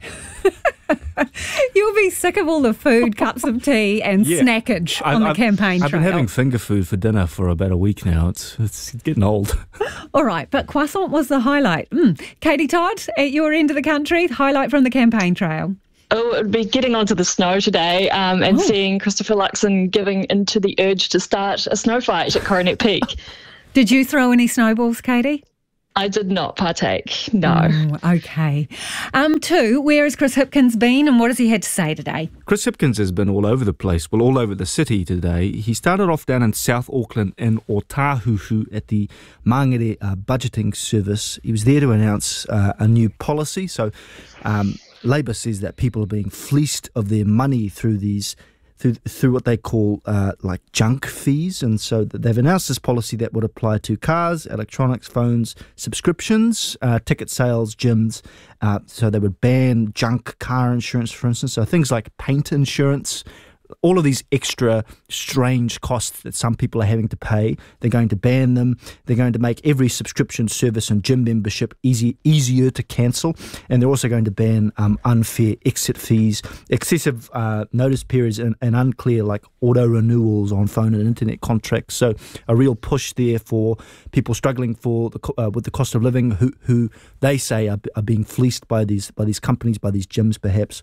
Speaker 4: You'll be sick of all the food, cups of tea and snackage on the campaign trail.
Speaker 17: I've been having finger food for dinner for about a week now. It's getting old.
Speaker 4: All right, but croissant was the highlight. Katie Todd, at your end of the country, highlight from the campaign trail.
Speaker 18: Oh, it would be getting onto the snow today and seeing Christopher Luxon giving into the urge to start a snow fight at Coronet Peak.
Speaker 4: Did you throw any snowballs, Katie?
Speaker 18: I did not partake, no.
Speaker 4: Okay. Two, where has Chris Hipkins been and what has he had to say today?
Speaker 17: Chris Hipkins has been all over the place, all over the city today. He started off down in South Auckland in Otahuhu at the Mangere Budgeting Service. He was there to announce a new policy. So Labour says that people are being fleeced of their money through what they call like junk fees, and so they've announced this policy that would apply to cars, electronics, phones, subscriptions, ticket sales, gyms. So they would ban junk car insurance, for instance. So things like paint insurance, all of these extra strange costs that some people are having to pay, they're going to ban them. They're going to make every subscription service and gym membership easier to cancel. And they're also going to ban unfair exit fees, excessive notice periods, and unclear like auto renewals on phone and internet contracts. So a real push there for people struggling with the cost of living, who they say are being fleeced by these companies, by these gyms perhaps.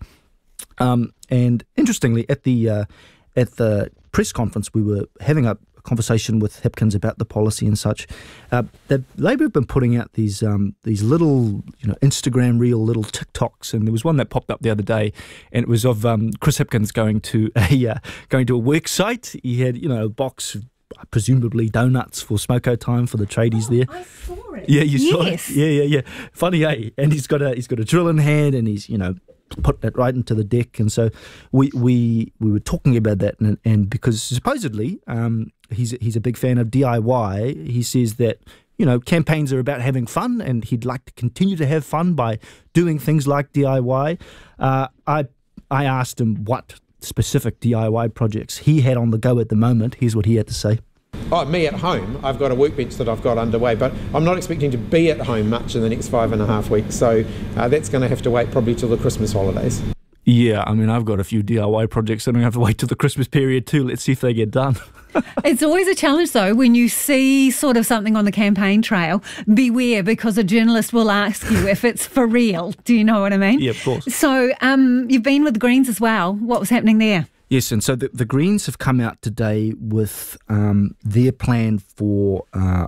Speaker 17: And interestingly, at the press conference, we were having a conversation with Hipkins about the policy and such. The Labour have been putting out these little, Instagram reel, little TikToks, and there was one that popped up the other day, and it was of Chris Hipkins going to a work site. He had a box of presumably donuts for smoko time for the tradies there.
Speaker 4: I saw it.
Speaker 17: Yeah, you saw it. Yeah. Funny, eh? And he's got a drill in hand, and he's put it right into the deck. And so we were talking about that, and because supposedly he's a big fan of DIY. He says that campaigns are about having fun, and he'd like to continue to have fun by doing things like DIY. I asked him what specific DIY projects he had on the go at the moment. Here's what he had to say.
Speaker 19: Oh, me at home, I've got a workbench that I've got underway, but I'm not expecting to be at home much in the next 5.5 weeks, so that's going to have to wait probably till the Christmas holidays.
Speaker 17: Yeah, I mean, I've got a few DIY projects that I'm going to have to wait till the Christmas period too. Let's see if they get done.
Speaker 4: It's always a challenge, though, when you see sort of something on the campaign trail. Beware, because a journalist will ask you if it's for real. Do you know what I mean?
Speaker 17: Yeah, of course.
Speaker 4: So you've been with the Greens as well. What was happening there?
Speaker 17: Yes, and so the Greens have come out today with their plan for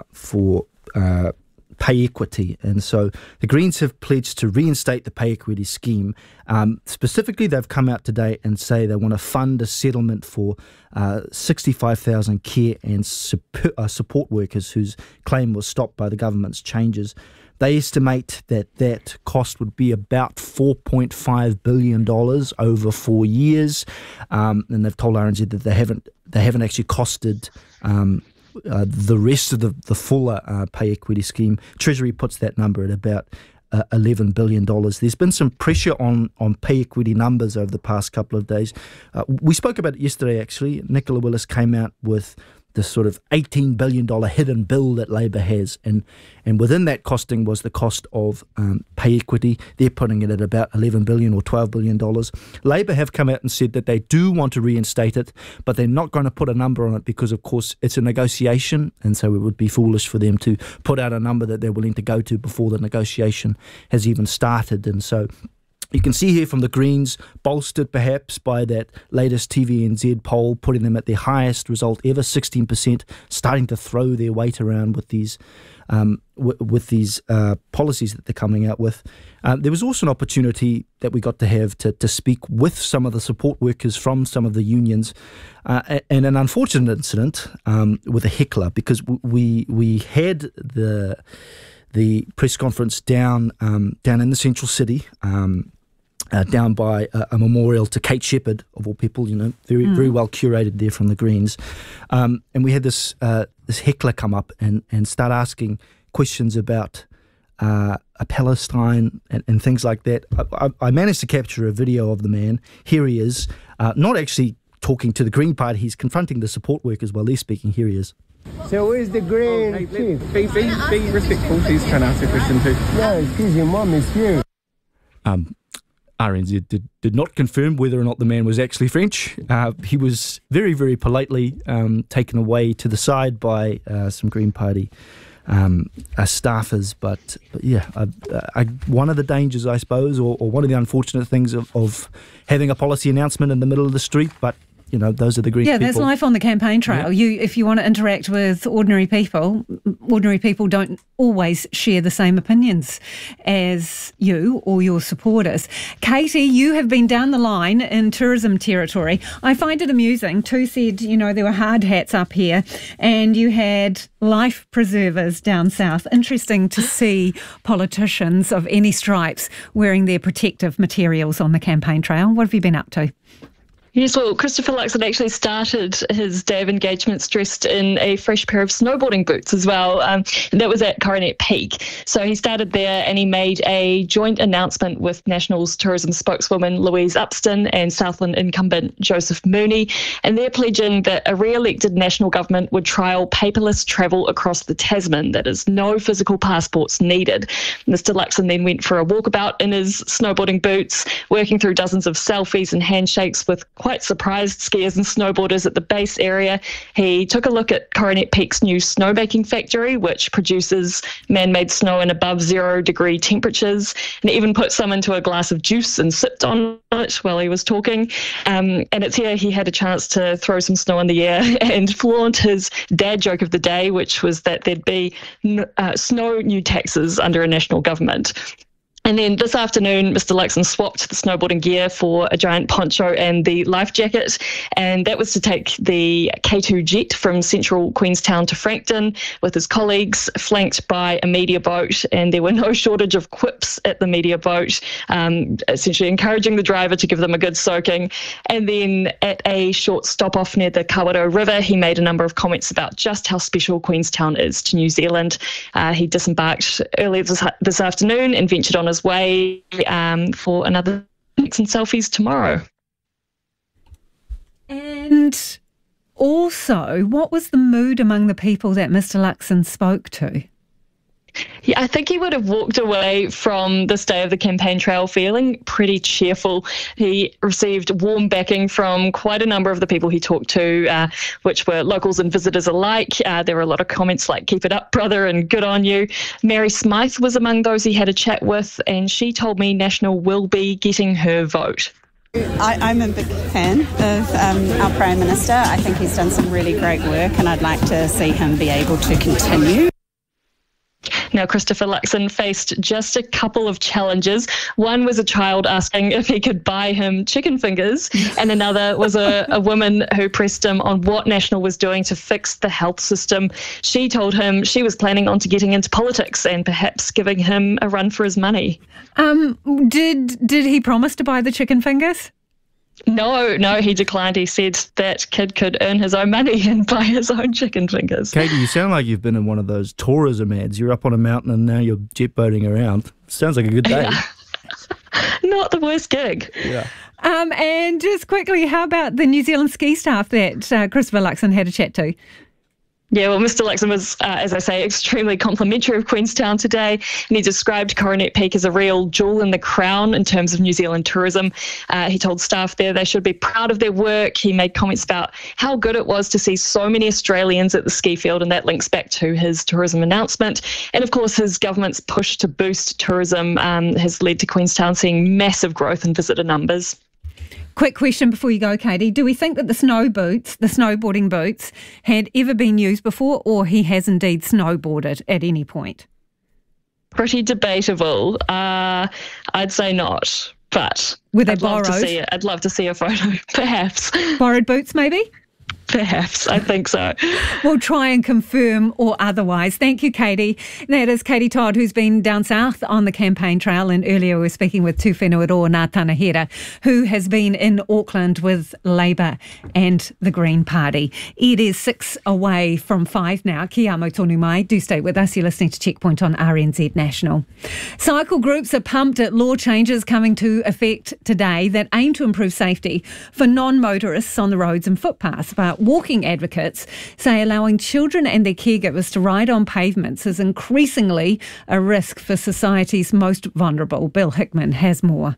Speaker 17: pay equity. And so the Greens have pledged to reinstate the pay equity scheme. Specifically, they've come out today and say they want to fund a settlement for 65,000 care and support workers whose claim was stopped by the government's changes. They estimate that cost would be about $4.5 billion over 4 years, and they've told RNZ that they haven't actually costed the rest of the fuller pay equity scheme. Treasury puts that number at about $11 billion. There's been some pressure on pay equity numbers over the past couple of days. We spoke about it yesterday, actually. Nicola Willis came out with this sort of $18 billion hidden bill that Labour has, and within that costing was the cost of pay equity. They're putting it at about $11 billion or $12 billion. Labour have come out and said that they do want to reinstate it, but they're not going to put a number on it because, of course, it's a negotiation, and so it would be foolish for them to put out a number that they're willing to go to before the negotiation has even started. And so You can see here from the Greens, bolstered perhaps by that latest TVNZ poll, putting them at their highest result ever, 16%, starting to throw their weight around with these policies that they're coming out with. There was also an opportunity that we got to have to speak with some of the support workers from some of the unions, and an unfortunate incident with a heckler, because we had the press conference down in the central city, down by a memorial to Kate Shepherd, of all people, very well curated there from the Greens. And we had this heckler come up and start asking questions about Palestine and things like that. I managed to capture a video of the man. Here he is, not actually talking to the Green Party, he's confronting the support workers while they're speaking. Here he is.
Speaker 20: So where's the Green chief?
Speaker 21: Be respectful. He's trying to ask a question too.
Speaker 20: No, excuse your mum, it's you.
Speaker 17: RNZ did not confirm whether or not the man was actually French. He was very, very politely taken away to the side by some Green Party staffers. But yeah, one of the dangers, I suppose, or one of the unfortunate things of having a policy announcement in the middle of the street, but those are the Greens people.
Speaker 4: Yeah, that's life on the campaign trail. Yeah. If you want to interact with ordinary people don't always share the same opinions as you or your supporters. Katie, you have been down the line in tourism territory. I find it amusing. Tu said, there were hard hats up here and you had life preservers down south. Interesting to see politicians of any stripes wearing their protective materials on the campaign trail. What have you been up to?
Speaker 18: Yes, well, Christopher Luxon actually started his day of engagements dressed in a fresh pair of snowboarding boots as well. And that was at Coronet Peak. So he started there and he made a joint announcement with National's tourism spokeswoman Louise Upston and Southland incumbent Joseph Mooney. And they're pledging that a re-elected National government would trial paperless travel across the Tasman. That is, no physical passports needed. Mr. Luxon then went for a walkabout in his snowboarding boots, working through dozens of selfies and handshakes with quite surprised skiers and snowboarders at the base area. He took a look at Coronet Peak's new snowmaking factory, which produces man-made snow in above 0 degree temperatures, and even put some into a glass of juice and sipped on it while he was talking. And it's here he had a chance to throw some snow in the air and flaunt his dad joke of the day, which was that there'd be snow new taxes under a National government. And then this afternoon, Mr. Luxon swapped the snowboarding gear for a giant poncho and the life jacket. And that was to take the K2 jet from central Queenstown to Frankton with his colleagues, flanked by a media boat. And there were no shortage of quips at the media boat, essentially encouraging the driver to give them a good soaking. And then at a short stop off near the Kawerau River, he made a number of comments about just how special Queenstown is to New Zealand. He disembarked earlier this afternoon and ventured on his way for another pics and selfies tomorrow.
Speaker 4: And also, what was the mood among the people that Mr. Luxon spoke to?
Speaker 18: Yeah, I think he would have walked away from this day of the campaign trail feeling pretty cheerful. He received warm backing from quite a number of the people he talked to, which were locals and visitors alike. There were a lot of comments like, "Keep it up, brother," and "Good on you." Mary Smythe was among those he had a chat with, and she told me National will be getting her vote.
Speaker 22: I'm a big fan of our Prime Minister. I think he's done some really great work, and I'd like to see him be able to continue.
Speaker 18: Now, Christopher Luxon faced just a couple of challenges. One was a child asking if he could buy him chicken fingers, and another was a woman who pressed him on what National was doing to fix the health system. She told him she was planning on getting into politics and perhaps giving him a run for his money.
Speaker 4: Did he promise to buy the chicken fingers?
Speaker 18: No, he declined. He said that kid could earn his own money and buy his own chicken fingers.
Speaker 17: Katie, you sound like you've been in one of those tourism ads. You're up on a mountain and now you're jet boating around. Sounds like a good day.
Speaker 18: Yeah. Not the worst gig.
Speaker 17: Yeah.
Speaker 4: And just quickly, how about the New Zealand ski staff that Christopher Luxon had a chat to?
Speaker 18: Yeah, well, Mr Luxon was, as I say, extremely complimentary of Queenstown today, and he described Coronet Peak as a real jewel in the crown in terms of New Zealand tourism. He told staff there they should be proud of their work. He made comments about how good it was to see so many Australians at the ski field, and that links back to his tourism announcement. And of course, his government's push to boost tourism has led to Queenstown seeing massive growth in visitor numbers.
Speaker 4: Quick question before you go, Katie. Do we think that the snowboarding boots, had ever been used before, or he has indeed snowboarded at any point?
Speaker 18: Pretty debatable. I'd say not, but
Speaker 4: were they
Speaker 18: I'd
Speaker 4: borrowed?
Speaker 18: I'd love to see a photo, perhaps.
Speaker 4: Borrowed boots, maybe?
Speaker 18: Perhaps, I think so.
Speaker 4: We'll try and confirm or otherwise. Thank you, Katie. That is Katie Todd, who's been down south on the campaign trail, and earlier we were speaking with Tūwhenuaroa Ngā Tanahera, who has been in Auckland with Labour and the Green Party. It is 6 away from 5 now. Kia amo tonu mai. Do stay with us. You're listening to Checkpoint on RNZ National. Cycle groups are pumped at law changes coming to effect today that aim to improve safety for non-motorists on the roads and footpaths. But walking advocates say allowing children and their caregivers to ride on pavements is increasingly a risk for society's most vulnerable. Bill Hickman has more.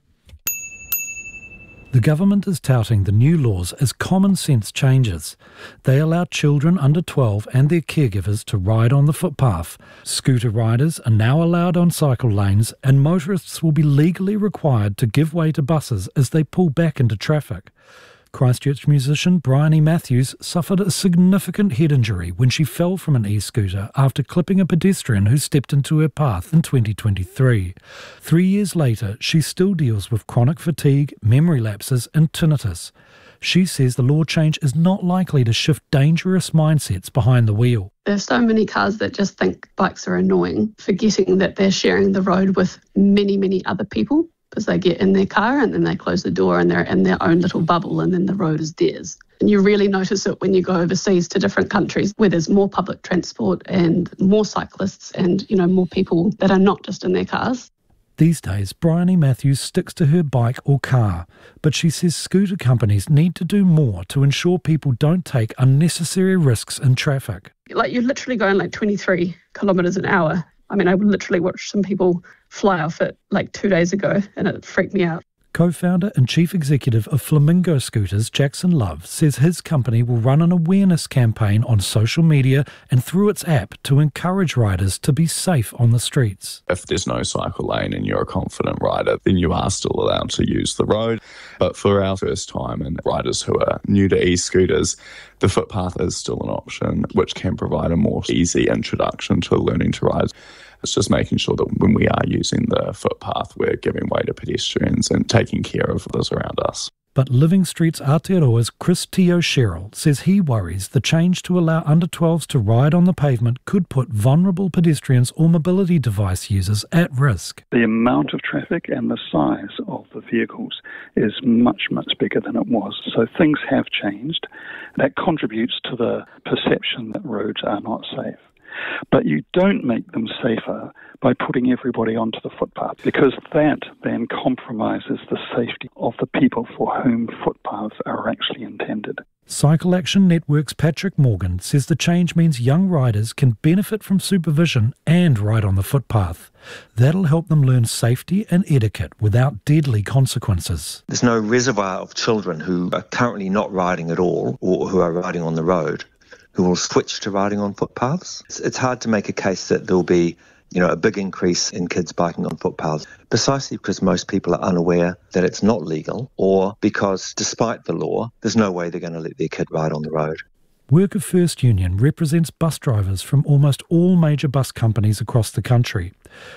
Speaker 1: The government is touting the new laws as common sense changes. They allow children under 12 and their caregivers to ride on the footpath. Scooter riders are now allowed on cycle lanes, and motorists will be legally required to give way to buses as they pull back into traffic. Christchurch musician Bryony Matthews suffered a significant head injury when she fell from an e-scooter after clipping a pedestrian who stepped into her path in 2023. 3 years later, she still deals with chronic fatigue, memory lapses and tinnitus. She says the law change is not likely to shift dangerous mindsets behind the wheel.
Speaker 5: There's so many cars that just think bikes are annoying, forgetting that they're sharing the road with many, many other people, because they get in their car and then they close the door and they're in their own little bubble and then the road is theirs. And you really notice it when you go overseas to different countries where there's more public transport and more cyclists and, more people that are not just in their cars.
Speaker 1: These days, Bryony Matthews sticks to her bike or car, but she says scooter companies need to do more to ensure people don't take unnecessary risks in traffic.
Speaker 5: You're literally going 23 kilometres an hour. I would literally watch some people fly off it 2 days ago, and it freaked me out.
Speaker 1: Co-founder and chief executive of Flamingo Scooters, Jackson Love, says his company will run an awareness campaign on social media and through its app to encourage riders to be safe on the streets.
Speaker 23: If there's no cycle lane and you're a confident rider, then you are still allowed to use the road. But for our first time and riders who are new to e-scooters, the footpath is still an option, which can provide a more easy introduction to learning to ride. It's just making sure that when we are using the footpath, we're giving way to pedestrians and taking care of those around us.
Speaker 1: But Living Streets Aotearoa's Chris Teo Sherrill says he worries the change to allow under 12s to ride on the pavement could put vulnerable pedestrians or mobility device users at risk.
Speaker 24: The amount of traffic and the size of the vehicles is much, much bigger than it was. So things have changed. That contributes to the perception that roads are not safe. But you don't make them safer by putting everybody onto the footpath, because that then compromises the safety of the people for whom footpaths are actually intended.
Speaker 1: Cycle Action Network's Patrick Morgan says the change means young riders can benefit from supervision and ride on the footpath. That'll help them learn safety and etiquette without deadly consequences.
Speaker 25: There's no reservoir of children who are currently not riding at all or who are riding on the road who will switch to riding on footpaths. It's hard to make a case that there'll be, a big increase in kids biking on footpaths, precisely because most people are unaware that it's not legal, or because, despite the law, there's no way they're going to let their kid ride on the road.
Speaker 1: Worker First Union represents bus drivers from almost all major bus companies across the country.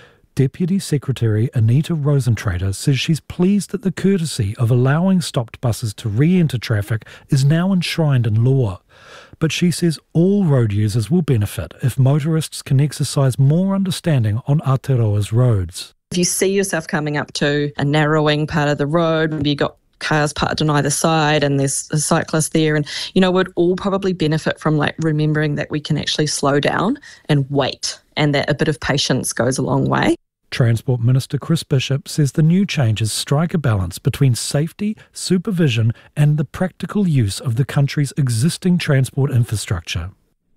Speaker 1: Deputy Secretary Anita Rosentrader says she's pleased that the courtesy of allowing stopped buses to re-enter traffic is now enshrined in law. But she says all road users will benefit if motorists can exercise more understanding on Aotearoa's roads.
Speaker 26: If you see yourself coming up to a narrowing part of the road, maybe you've got cars parked on either side and there's a cyclist there, and we'd all probably benefit from remembering that we can actually slow down and wait, and that a bit of patience goes a long way.
Speaker 1: Transport Minister Chris Bishop says the new changes strike a balance between safety, supervision and the practical use of the country's existing transport infrastructure.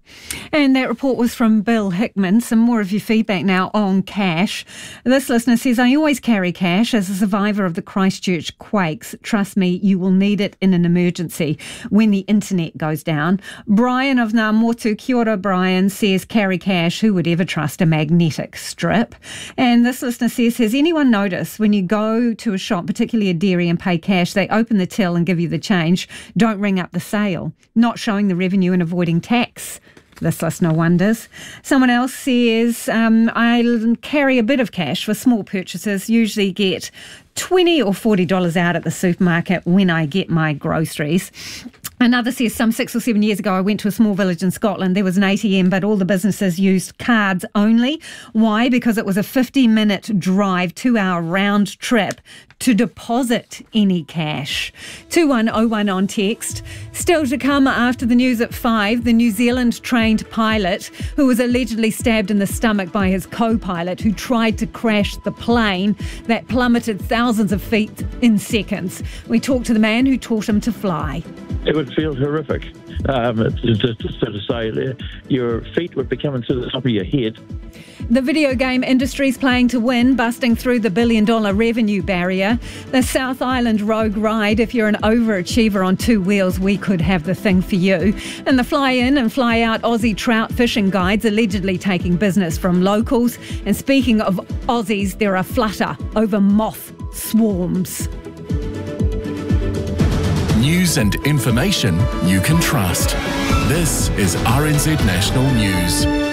Speaker 4: And that report was from Bill Hickman. Some more of your feedback now on cash. This listener says, I always carry cash as a survivor of the Christchurch quakes. Trust me, you will need it in an emergency when the internet goes down. Brian of Ngā Motu, kia ora, Brian, says, carry cash. Who would ever trust a magnetic strip? And this listener says, has anyone noticed when you go to a shop, particularly a dairy, and pay cash, they open the till and give you the change, don't ring up the sale, not showing the revenue and avoiding tax? This listener wonders. Someone else says, I carry a bit of cash for small purchases, usually get $20 or $40 out at the supermarket when I get my groceries. Another says, some 6 or 7 years ago, I went to a small village in Scotland. There was an ATM, but all the businesses used cards only. Why? Because it was a 50-minute drive, 2-hour round trip to deposit any cash. 2101 on text. Still to come after the news at 5, the New Zealand-trained pilot who was allegedly stabbed in the stomach by his co-pilot who tried to crash the plane that plummeted thousands of feet in seconds. We talked to the man who taught him to fly.
Speaker 6: It would feel horrific. Just to sort of say there, your feet would be coming to the top of your head.
Speaker 4: The video game industry's playing to win, busting through the $1 billion revenue barrier. The South Island Rogue Ride, if you're an overachiever on 2 wheels, we could have the thing for you. And the fly-in and fly-out Aussie trout fishing guides allegedly taking business from locals. And speaking of Aussies, they're a flutter over moth swarms.
Speaker 2: News and information you can trust. This is RNZ National News.